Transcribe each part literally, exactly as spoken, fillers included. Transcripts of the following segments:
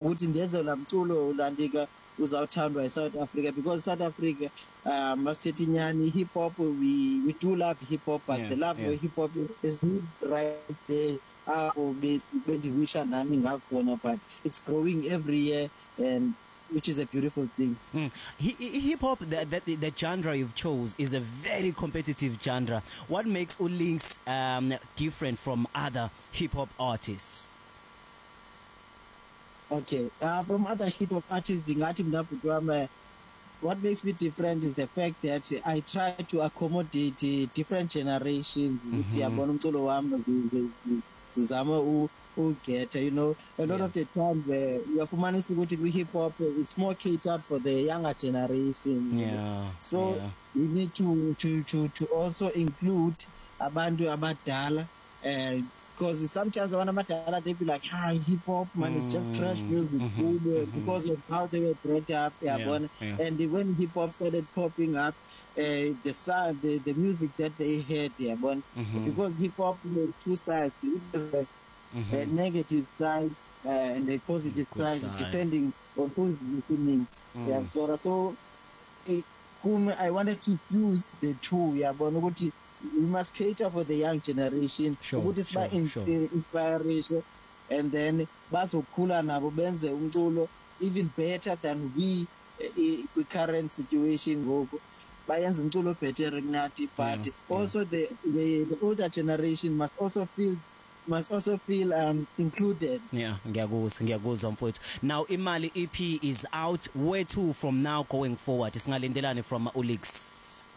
ukuthi ndenze la mculo ulandika uzawuthandwa eSouth Africa, because South Africa uh, masithethi inyani hip hop, we we do love hip hop, but Yeah, the love yeah. for hip hop is right there apho bendiwisha nami ngakhona, but it's growing every year, and which is a beautiful thing. Mm. Hip hop, the, the, the genre you've chose is a very competitive genre. What makes uLinks um, different from other hip hop artists? Okay, uh, from other hip hop artists, ndingathi mna bhuti wam, what makes me different is the fact that I try to accommodate uh, different generations. Ukuthi yabona umculo wami sizama ugetha, you know, a lot Yeah. of the time where uyafumanisa ukuthi kwi-hip hop it's more catered for the younger generation. Yeah. So yeah. we need to to to to also include abantu abadala, uh, because sometimes abantu abadala they be like, hi, hip hop man, it's just trash music, Mhm, mm-hmm, mhm. because of how they were brought up. Yeah, Yeah, yeah. and when hip hop started popping up, uh, the sound, the, the music that they had, yeah, Mhm. because hip hop has two sides, the Mhm. a negative side uh, and a positive Good side, side. depending on who's listening. Mm. Yeah, so, so it, whom I wanted to fuse the two. Yeah, but we must cater for the young generation. Sure, Ukuthi sure, siba in- sure. uh, inspiration, and then bazokhula nabo benze umculo even better than we uh, the current situation ngoku. Bayenza umculo better kunathi, but Yeah, also the, the the older generation must also feel must also feel um included. Yeah, ngiyakuzwa ngiyakuzwa mfowethu. Now Imali E P is out. Where to from now going forward? Singalendelani from uLinks?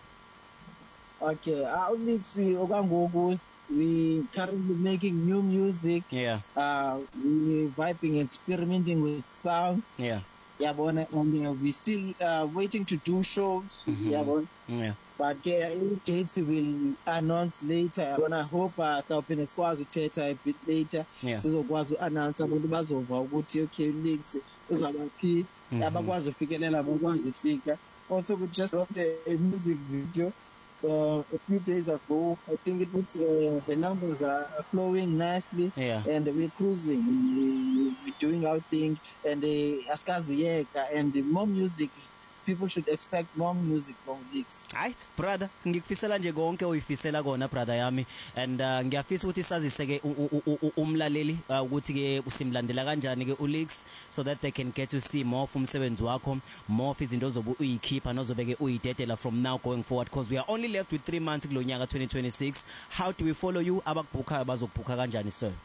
Okay, our next okwangoku we currently making new music. Yeah. Uh, we vibing and experimenting with sounds. Yeah. Yabona, and uh, we still uh, waiting to do shows. Mhm. Yabona, Yeah. but uh, any dates will announce later. Yabona, I hope uh, sawuphinde sikwazi ukuthetha a bit later. Yeah. Sizokwazi uannounce abantu bazova ukuthi okay, next uzaba phi, Mhm. abakwazi ufikelela bakwazi ufika. Also, we just dropped a, a music video uh, a few days ago. I think it looks, uh, the numbers are flowing nicely. Yeah. And we're cruising. We, we're doing our thing. And uh, askaziyeka, and more music. People should expect more music from Links. Right, brother, ngikufisela nje konke uyifisela kona brother yami, and uh, ngiyafisa ukuthi sazise ke umlaleli ukuthi ke usimlandela kanjani ke uLinks, so that they can get to see more from umsebenzi wakho, more of izinto zobu uyikhipha nozobe ke uyidedela from now going forward, because we are only left with three months kulo nyaka twenty twenty-six. How do we follow you? Abakubhukhayo bazokubhukha kanjani sir?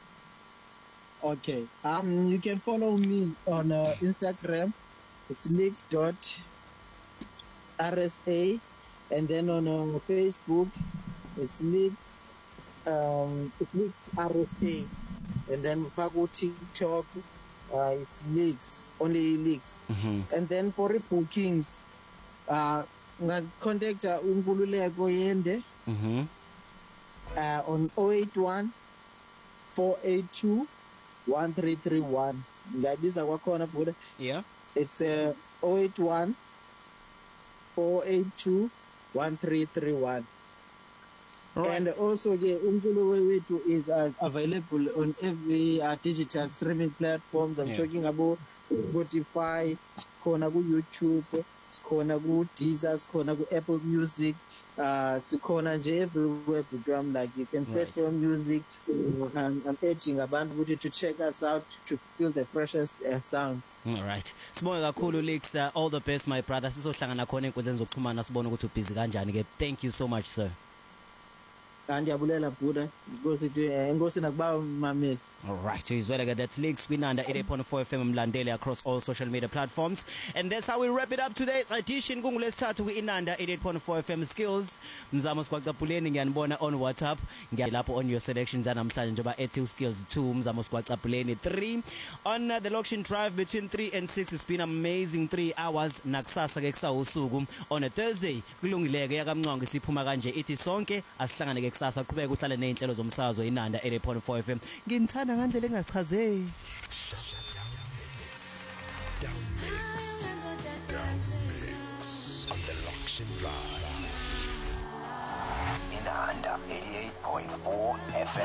Okay. Um, you can follow me on uh, Instagram. It's links dot R S A, and then on uh, Facebook it's links um it's links R S A, and then Pago TikTok uh, it's links only links, Mhm. and then for the bookings uh contact uh, uNkululeko Yende Mhm. uh, on zero eight one four eight two one three three one. Ngabiza kwakhona bhuda. Yeah. It's uh, zero eight one four eight two one three three one. Right. And also the umculo wethu is uh, available on every uh, digital streaming platforms. I'm Yeah. talking about Spotify, sikhona ku YouTube, sikhona ku Deezer, sikhona ku Apple Music, uh sikhona nje everywhere program, like you can search Right. for music. I'm, I'm urging abantu to check us out to feel the freshest uh, sound. All right. Sibonge kakhulu Links, uh, all the best my brother. Sizohlangana khona enkundleni zokuxhumana sibone ukuthi ubhizi kanjani ke. Thank you so much sir. Andiyabulela bhuda because it enkosi nakuba mameli. All right, so it's well again. That's Links Winanda eighty-eight point four F M Mlandele across all social media platforms. And that's how we wrap it up today's edition. Kungulesithathu kwi-Inanda eighty-eight point four F M Skills. Mzamo Sikwacapuleni ngiyanibona on WhatsApp. Ngiyalapho on your selections namhlanje njengoba ethi Skills two Mzamo Sikwacapuleni three. On uh, the Lokshin Drive between three and six, it's been amazing three hours nakusasa ke kusawusuku on a Thursday. Kulungileke yakamncwango siphuma kanje ithi sonke asihlangane ke kusasa qhubeka uhlale nezinhlelo zomsakazo Inanda eighty-eight point four F M. Nginthanda ngandlela engachazeki. Down mix. Down mix. On the Lokshin Drive. Inanda eighty-eight point four F M.